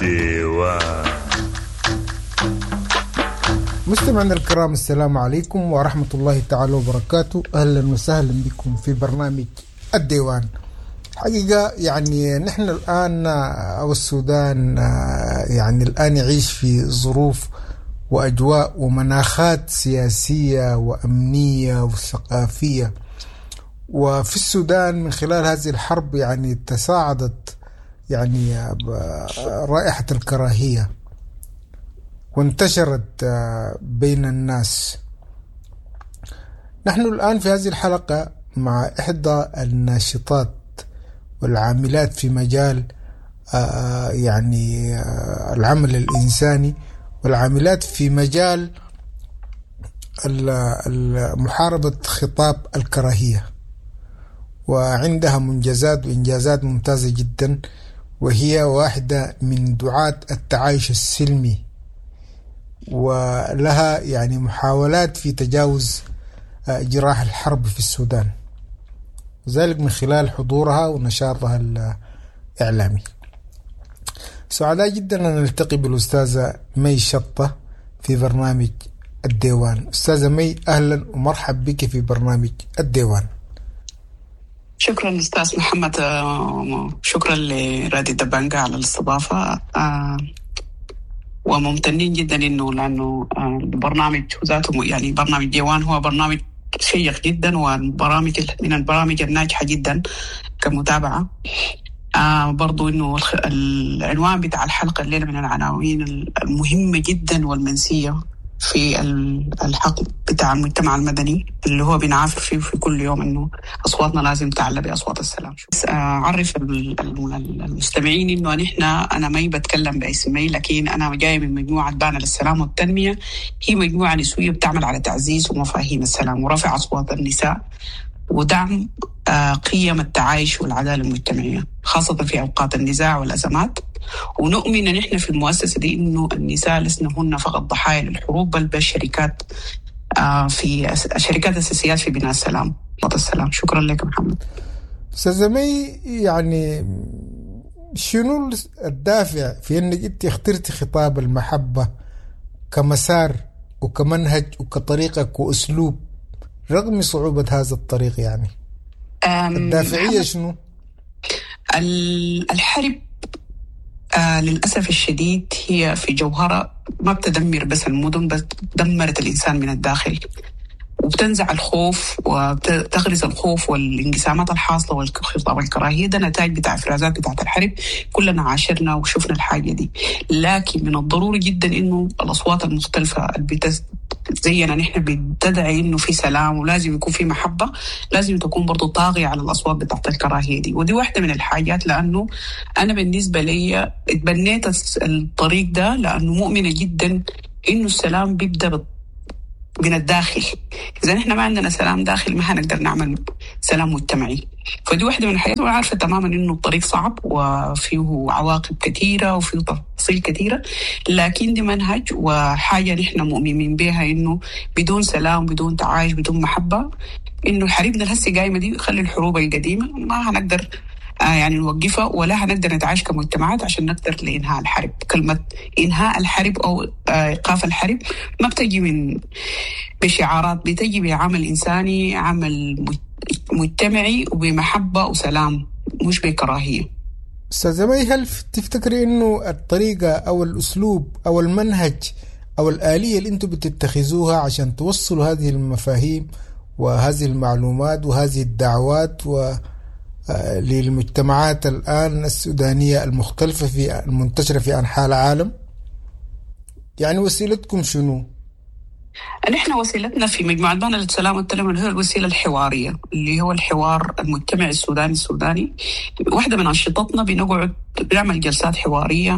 الديوان. مستمعينا الكرام، السلام عليكم ورحمة الله تعالى وبركاته. أهلا وسهلا بكم في برنامج الديوان. حقيقة يعني نحن الآن أو السودان يعني الآن يعيش في ظروف وأجواء ومناخات سياسية وأمنية وثقافية، وفي السودان من خلال هذه الحرب يعني تصاعدت يعني رائحة الكراهية وانتشرت بين الناس. نحن الآن في هذه الحلقة مع إحدى الناشطات والعاملات في مجال يعني العمل الإنساني، والعاملات في مجال محاربة خطاب الكراهية، وعندها منجزات وإنجازات ممتازة جدا، وهي واحدة من دعاة التعايش السلمي، ولها يعني محاولات في تجاوز جراح الحرب في السودان، وذلك من خلال حضورها ونشاطها الإعلامي. سعداء جدا أن نلتقي بالأستاذة مي شطة في برنامج الديوان. أستاذة مي، أهلا ومرحب بك في برنامج الديوان. شكرا أستاذ محمد، شكرا لرادي دبانجا على الاستضافة، وممتنين جدا لأنه البرنامج ذاته يعني برنامج ديوان هو برنامج شيق جدا، وبرامج من البرامج الناجحة جدا كمتابعة. برضو إنه العنوان بتاع الحلقة الليلة من العناوين المهمة جدا والمنسية في الحق بتاع المجتمع المدني اللي هو بنعافر فيه في كل يوم، إنه أصواتنا لازم تعلى بأصوات السلام. أعرف المستمعين إنه أنا ما بتكلم باسمي، لكن أنا جاي من مجموعة بانا للسلام والتنمية. هي مجموعة نسوية بتعمل على تعزيز ومفاهيم السلام ورفع أصوات النساء ودعم قيم التعايش والعدالة المجتمعية، خاصة في أوقات النزاع والأزمات. ونؤمن أن إحنا في المؤسسة دي إنه النساء لسنا هن فقط ضحايا للحروب، بل بالشركات في شركات أساسيات في بناء السلام والسلام. شكرا لك محمد. أستاذة مي، يعني شنو الدافع في أنك أنت اخترتي خطاب المحبة كمسار وكمنهج وكطريقة وأسلوب رغم صعوبة هذا الطريق؟ يعني الدافعية شنو؟ الحرب للأسف الشديد هي في جوهرة ما بتدمر بس المدن، بس دمرت الإنسان من الداخل، وبتنزع الخوف وتغرز الخوف والانقسامات الحاصلة والخطاب الكراهية. ده نتاج بتاع إفرازات بتاعت الحرب، كلنا عاشرنا وشفنا الحاجة دي. لكن من الضروري جدا إنه الأصوات المختلفة زينا نحن بتدعي إنه في سلام ولازم يكون في محبة، لازم تكون برضو طاغية على الأصوات بتاعت الكراهية دي. ودي واحدة من الحاجات، لأنه أنا بالنسبة لي اتبنيت الطريق ده لأنه مؤمنة جدا إنه السلام بيبدأ من الداخل. إذا نحن ما عندنا سلام داخل ما هنقدر نعمل سلام مجتمعي. فدي واحدة من الحاجات، وأنا عارفة تماما إنه الطريق صعب وفيه عواقب كثيرة وفيه تفاصيل كثيرة، لكن دي منهج وحاجة نحن مؤمنين بها، إنه بدون سلام بدون تعايش بدون محبة، إنه حريبنا الهسي قايمة دي خلي الحروب القديمة ما هنقدر يعني نوقفها، ولا هنقدر نتعايش كمجتمعات عشان نقدر لإنهاء الحرب. كلمة إنهاء الحرب أو إيقاف الحرب ما بتجي من بشعارات، بتجي بعمل إنساني، عمل مجتمعي وبمحبة وسلام، مش بكراهية. أستاذة مي، هل تفتكري إنه الطريقة أو الأسلوب أو المنهج أو الآلية اللي أنتم بتتخذوها عشان توصلوا هذه المفاهيم وهذه المعلومات وهذه الدعوات للمجتمعات الآن السودانية المختلفة في المنتشرة في أنحاء العالم، يعني وسيلتكم شنو؟ نحن وسيلتنا في مجموعة بانا للسلام والتنمية هي الوسيلة الحوارية، اللي هو الحوار المجتمعي السوداني. واحدة من أنشطتنا بنقعد بنعمل جلسات حوارية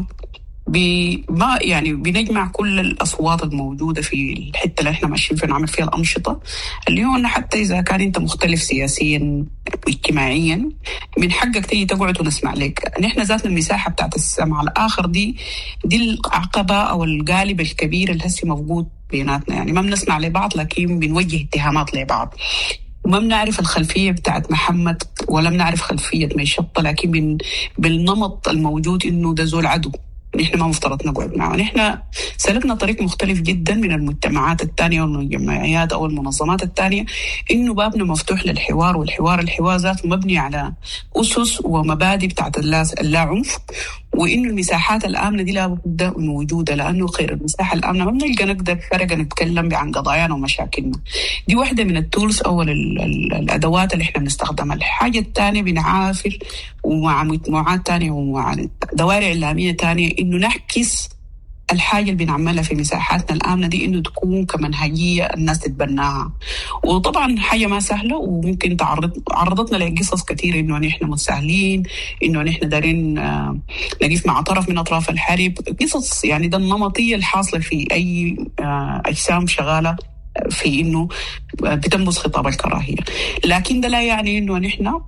ما يعني بنجمع كل الأصوات الموجودة في الحتة اللي احنا ماشيين فيها، نعمل فيها الأنشطة اللي هو أنه حتى إذا كان أنت مختلف سياسيا اجتماعيا من حقك تيجي تقعد ونسمع لك. نحن ذاتنا المساحة بتاعت السمع الآخر دي العقبة أو القالب الكبير اللي هسي موجود بيناتنا، يعني ما بنسمع لبعض لكن بنوجه اتهامات لبعض، وما بنعرف الخلفية بتاعت محمد ولا بنعرف خلفية مي شطة، لكن بالنمط الموجود إنه ده زول عدو، نحن ما مفترض نقعد معه. نحن سلكنا طريق مختلف جدا من المجتمعات الثانية والجمعيات أو المنظمات الثانية، إنه بابنا مفتوح للحوار، والحوار ذاته مبني على أسس ومبادئ بتاعت اللا عنف، وإنه المساحات الآمنة دي لابد من وجودها، لأنه غير المساحة الآمنة ما بنلقى نقدر فرقة نتكلم عن قضايانا ومشاكلنا. دي واحدة من التولز أو الأدوات اللي إحنا بنستخدمها. الحاجة الثانية بنعافر ومع مجموعات تانية ومع دوائر إعلامية تانية إنه نحكس الحاجة اللي بنعملها في مساحاتنا الآمنة دي، إنه تكون كمنهجية الناس تتبناها. وطبعا حاجة ما سهلة، وممكن عرضتنا لقصص كثيرة إنه نحن متساهلين، إنه نحن دارين نقف مع طرف من أطراف الحرب، قصص يعني ده النمطية الحاصلة في أي أجسام شغالة في إنه بتنبذ خطاب الكراهية. لكن ده لا يعني إنه نحن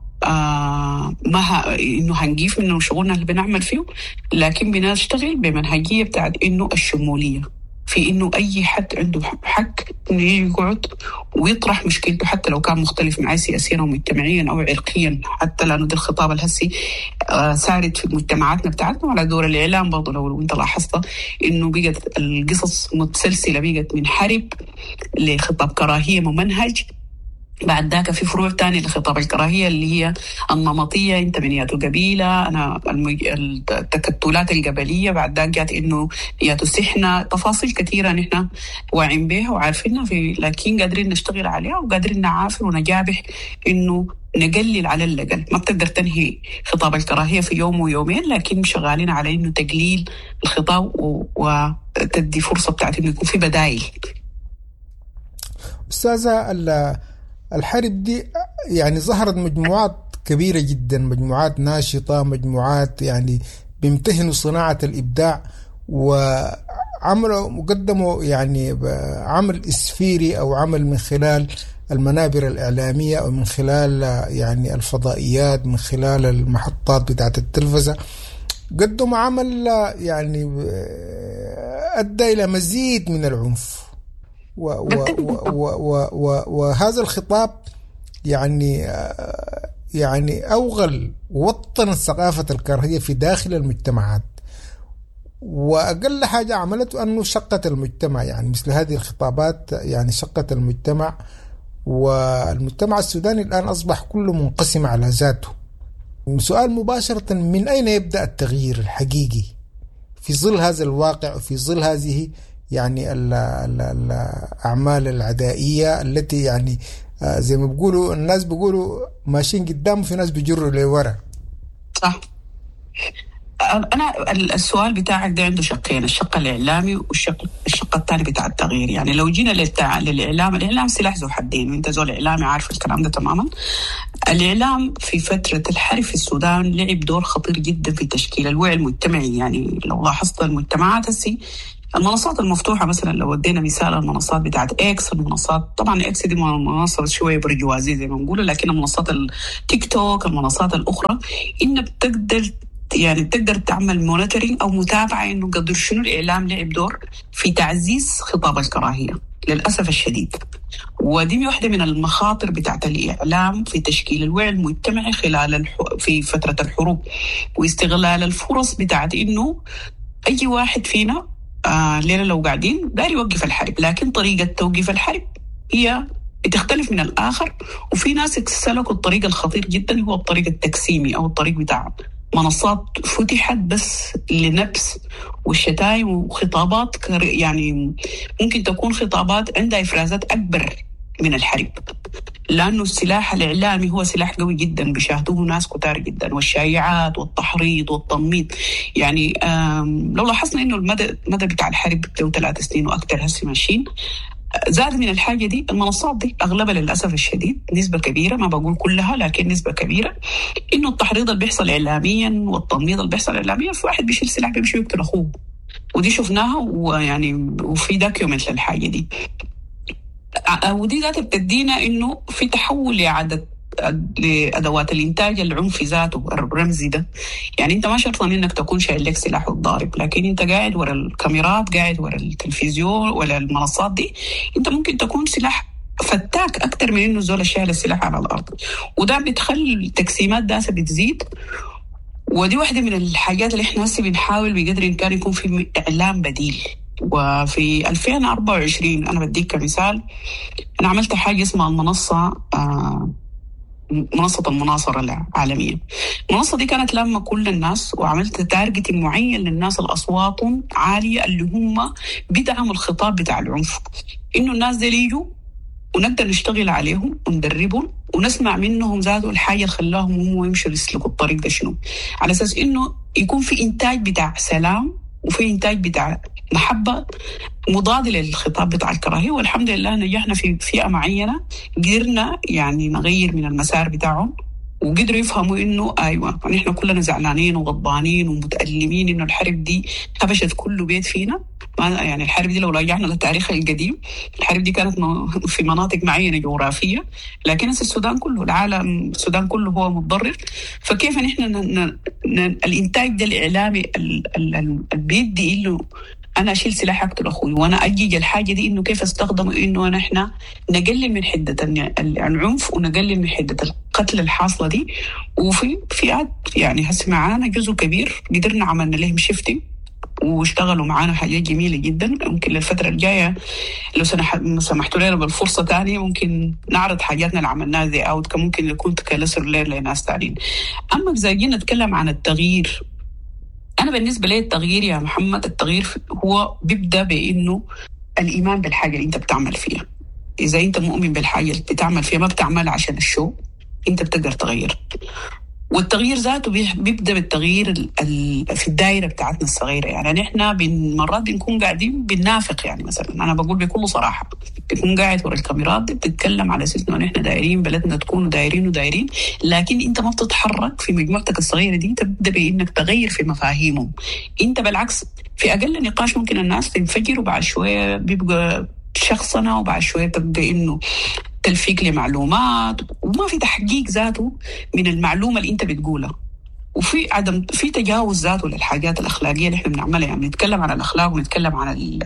إنه هنجيف من شغلنا اللي بنعمل فيه، لكن بنشتغل بمنهجية بتاعت إنه الشمولية، في إنه أي حد عنده حق إنه يقعد ويطرح مشكلته، حتى لو كان مختلف معي سياسيا أو مجتمعيا أو عرقيا، حتى لأنه ده الخطاب الهسي سارد في مجتمعاتنا بتاعتنا. على دور الإعلام برضو، لو أنت لاحظت إنه بقت القصص متسلسلة، بقت من حرب لخطاب كراهية ممنهج، بعد ذاك في فروع تانية لخطاب الكراهية اللي هي النمطية، انت من ياتو قبيلة، انا التكتلات القبلية، بعد ذاك جات انه ياتو سحنة، تفاصيل كثيرة نحن واعين بها وعارفينها، لكن قادرين نشتغل عليها وقادرين نعافر ونجابح انه نقلل على الأقل. ما بتقدر تنهي خطاب الكراهية في يوم ويومين، لكن شغالين على انه تقليل الخطاب وتدي فرصة بتاعت انه يكون في بدائل. أستاذة، الحرب دي يعني ظهرت مجموعات كبيرة جدا، مجموعات ناشطة، مجموعات يعني بيمتهنوا صناعة الإبداع، وعملوا مقدموا يعني عمل إسفيري أو عمل من خلال المنابر الإعلامية أو من خلال يعني الفضائيات، من خلال المحطات بتاعت التلفزة، قدموا عمل يعني أدى إلى مزيد من العنف. وهذا الخطاب يعني أوغل ووطن ثقافة الكراهية في داخل المجتمعات، وأقل حاجة عملته أنه شقت المجتمع. يعني مثل هذه الخطابات يعني شقت المجتمع، والمجتمع السوداني الآن أصبح كله منقسم على ذاته. سؤال مباشرة، من أين يبدأ التغيير الحقيقي في ظل هذا الواقع وفي ظل هذه يعني الأعمال العدائية التي يعني زي ما بيقولوا الناس بيقولوا ماشيين قدام وفي ناس بيجروا لورا؟ صح. أنا السؤال بتاعك ده عنده شقين، الشق الإعلامي والشق الثاني بتاع التغيير. يعني لو جينا الإعلام سلاح ذو حدين، وانت زول إعلامي عارف الكلام ده تماما. الإعلام في فترة الحرب في السودان لعب دور خطير جدا في تشكيل الوعي المجتمعي. يعني لو لاحظت المجتمعات المنصات المفتوحة مثلا، لو ودينا مثال المنصات بتاعت إكس، المنصات طبعا إكس دي منصة شوية برجوازية زي ما نقوله، لكن المنصات التيك توك، المنصات الأخرى، إن بتقدر تعمل مونيتورينج أو متابعة إنه قدر شنو الإعلام لعب دور في تعزيز خطاب الكراهية للأسف الشديد. ودي واحدة من المخاطر بتاعت الإعلام في تشكيل الوعي المجتمعي في فترة الحروب، واستغلال الفرص بتاعت إنه أي واحد فينا ليلة لو قاعدين داري يوقف الحرب، لكن طريقة توقيف الحرب هي بتختلف من الآخر. وفي ناس سلكوا الطريق الخطير جدا، هو الطريق التقسيمي أو الطريق بتاع منصات فتحت بس لنبس والشتايم وخطابات، يعني ممكن تكون خطابات عندها إفرازات أكبر من الحرب، لأنه السلاح الإعلامي هو سلاح قوي جدا بيشاهدوه ناس كتار جدا، والشائعات والتحريض والتنميط. يعني لو لاحظنا إنه المدى بتاع الحرب له 3 سنين وأكثر هسي ماشيين، زاد من الحاجة دي المنصات دي أغلبها للأسف الشديد، نسبة كبيرة، ما بقول كلها لكن نسبة كبيرة، إنه التحريض اللي بيحصل إعلاميا والتنميط اللي بيحصل إعلاميا، في واحد بيشيل سلاح بيمشي يقتل أخوه، ودي شفناها، ويعني وفي دوكيومنت للحاجة دي. ودي ذات بتدينا إنه في تحول لأدوات الإنتاج العنفي ذاته الرمزي ده. يعني أنت ما شرط إنك تكون شايل لك سلاح وتضارب، لكن أنت قاعد ورا الكاميرات، قاعد ورا التلفزيون ولا المنصات دي، أنت ممكن تكون سلاح فتاك أكتر من إنه زول شايل السلاح على الأرض. وده بتخلي التقسيمات داسة بتزيد، ودي واحدة من الحاجات اللي احنا هسه بنحاول بقدر الإمكان يكون في إعلام بديل. وفي 2024 أنا بديك كمثال، أنا عملت حاجة اسمها المنصة، منصة المناصرة العالمية. المنصة دي كانت لما كل الناس، وعملت تارجتنج معين للناس اللي أصواتهم عالية اللي هم بدعموا الخطاب بتاع العنف، إنه الناس دي يجوا ونقدر نشتغل عليهم وندربهم ونسمع منهم ذاتوا الحاجة اللي خلاهم هم يمشوا يسلكوا الطريق ده شنو، على أساس إنه يكون في إنتاج بتاع سلام وفي إنتاج بتاع محبة مضاد للخطاب بتاع الكراهية. والحمد لله نجحنا في فئة معينة، قدرنا يعني نغير من المسار بتاعهم وقدروا يفهموا إنه أيوة نحن كلنا زعلانين وغضبانين ومتألمين إنه الحرب دي هبشت كل بيت فينا. يعني الحرب دي لو رجعنا للتاريخ القديم، الحرب دي كانت في مناطق معينة جغرافية، لكن السودان كله، العالم السودان كله هو متضرر. فكيف نحن الإنتاج ده الإعلامي بيدي إنه أنا أشيل سلاح أقتل أخوي، وأنا أجيج الحاجة دي إنه كيف أستخدمه إنه نحن نقلل من حدة العنف ونقلل من حدة القتل الحاصلة دي. وفي فئات يعني هسه معانا جزء كبير قدرنا عملنا لهم شيفتنج واشتغلوا معانا حاجات جميلة جدا. ممكن للفترة الجاية لو سمحتوا لنا بالفرصة تانية ممكن نعرض حاجاتنا اللي عملناها زي أوت، كان ممكن يكون كلاسر لير لناس تانيين. أما إذا جينا نتكلم عن التغيير، أنا بالنسبة لي التغيير يا محمد، التغيير هو بيبدأ بإنه الإيمان بالحاجة اللي أنت بتعمل فيها. إذا أنت مؤمن بالحاجة اللي بتعمل فيها، ما بتعمل عشان الشو، أنت بتقدر تغير. والتغيير ذاته بيبدأ بالتغيير في الدائرة بتاعتنا الصغيرة. يعني نحن مرات بنكون قاعدين بننافق، يعني مثلا أنا بقول بكل صراحة، بتكون قاعد ورا الكاميرات دي بتتكلم على أساس إنه نحن دايرين بلدنا تكون دايرين، لكن أنت ما بتتحرك في مجموعتك الصغيرة دي. تبدأ بإنك تغير في مفاهيمهم. أنت بالعكس في أقل نقاش ممكن الناس تنفجر، وبعد شوية بيبقى شخصنا، وبعد شوية تبدأ إنه تلفيق لمعلومات، وما في تحقيق ذاته من المعلومة اللي انت بتقولها، وفي عدم في تجاوز ذاته للحاجات الأخلاقية اللي احنا بنعملها. يعني نتكلم عن الأخلاق ونتكلم عن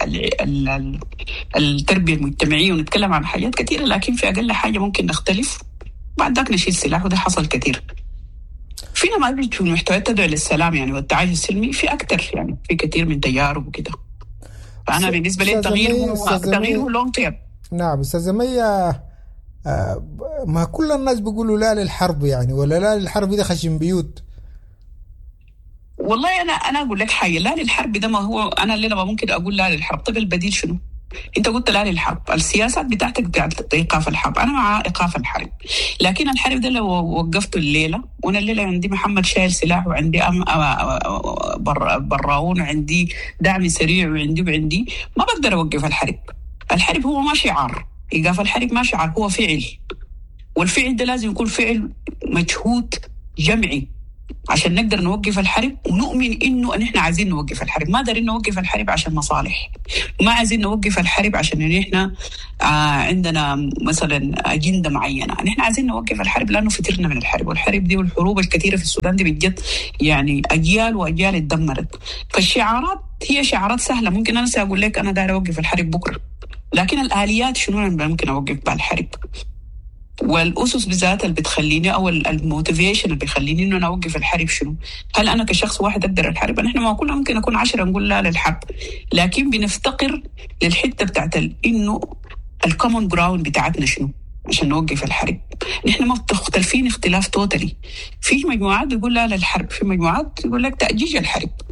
التربية المجتمعية ونتكلم عن حاجات كثيرة، لكن في أقل حاجة ممكن نختلف بعد ذاك نشيل سلاح، وده حصل كثير. في نماذج في المحتويات تدعو للسلام يعني والتعايش السلمي، في أكثر يعني في كثير من تجارب وكده. فأنا بالنسبة لي التغيير هو لونج تيرم. نعم أستاذة مية، ما كل الناس بيقولوا لا للحرب يعني، ولا لا للحرب ده خشم بيوت. والله أنا أقول لك حاجة، لا للحرب ده ما هو أنا اللي ما ممكن أقول لا للحرب. طيب البديل شنو؟ أنت قلت لا للحرب، السياسات بتاعتك بتاعت إيقاف الحرب، أنا مع إيقاف الحرب، لكن الحرب ده لو وقفته الليلة، وأنا الليلة عندي محمد شايل سلاح وعندي براون وعندي دعم سريع وعندي ما بقدر أوقف الحرب. الحرب هو ما شعار، إيقاف الحرب ما شعار، هو فعل، والفعل ده لازم يكون فعل مجهود جمعي عشان نقدر نوقف الحرب، ونؤمن إنه نحن عايزين نوقف الحرب. ما دارين نوقف الحرب عشان مصالح، ما عايزين نوقف الحرب عشان نحن عندنا مثلا أجندة معينة. نحن عايزين نوقف الحرب لأنه فترنا من الحرب، والحرب دي والحروب الكثيرة في السودان دي بجد يعني أجيال وأجيال اتدمرت. فالشعارات هي شعارات سهلة، ممكن أنا سأقول لك أنا داير أوقف الحرب بكرة، لكن الآليات شنو أنا ممكن أوقف بها الحرب، والأسس بذاتها اللي بتخليني أو الموتيفيشن اللي بيخليني إنه أنا أوقف الحرب شنو؟ هل أنا كشخص واحد أقدر الحرب؟ نحن ما كلنا ممكن نكون 10 نقول لا للحرب، لكن بنفتقر للحتة بتاعت إنه الكومن جراوند بتاعتنا شنو عشان نوقف الحرب. نحن ما مختلفين اختلاف توتالي. في مجموعات بيقول لا للحرب، في مجموعات يقول لك تأجيج الحرب.